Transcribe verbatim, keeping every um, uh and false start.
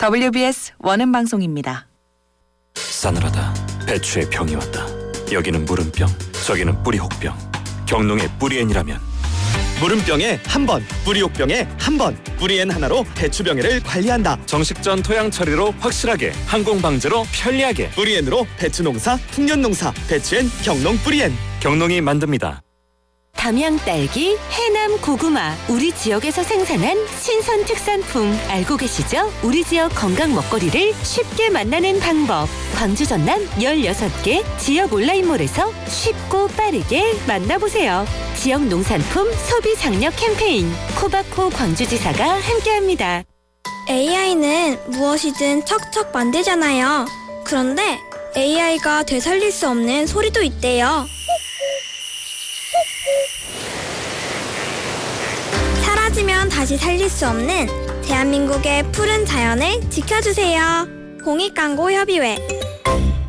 더블유비에스 원음 방송입니다. 싸늘하다. 배추의 병이 왔다. 여기는 물음병, 저기는 뿌리혹병. 경농의 뿌리엔이라면 물음병에 한 번, 뿌리혹병에 한 번. 뿌리엔 하나로 배추병해를 관리한다. 정식전 토양 처리로 확실하게, 항공 방제로 편리하게. 뿌리엔으로 배추 농사, 풍년 농사. 배추엔 경농 뿌리엔. 경농이 만듭니다. 담양 딸기, 해남 고구마, 우리 지역에서 생산한 신선 특산품 알고 계시죠? 우리 지역 건강 먹거리를 쉽게 만나는 방법. 광주 전남 열여섯 개 지역 온라인몰에서 쉽고 빠르게 만나보세요. 지역 농산품 소비 장려 캠페인 코바코 광주지사가 함께합니다. 에이아이는 무엇이든 척척 만들잖아요. 그런데 에이아이가 되살릴 수 없는 소리도 있대요. 사라지면 다시 살릴 수 없는 대한민국의 푸른 자연을 지켜주세요. 공익광고협의회